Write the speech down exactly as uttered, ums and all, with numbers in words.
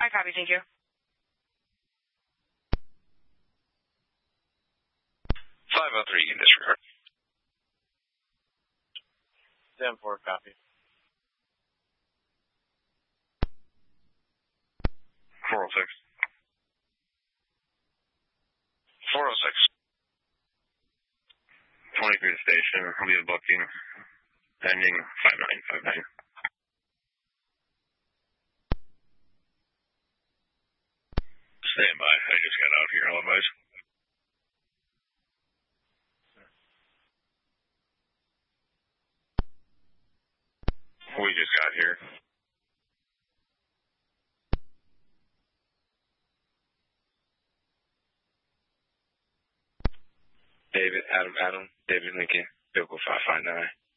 copy. Thank you. five oh three, you can disregard. ten four, copy. four oh six. four oh six. twenty-three to station. I'll be a booking. Pending five nine five nine. Stand by. I just got out here. I'll advise. We just got here. David, Adam, Adam, David Lincoln, vehicle five five nine.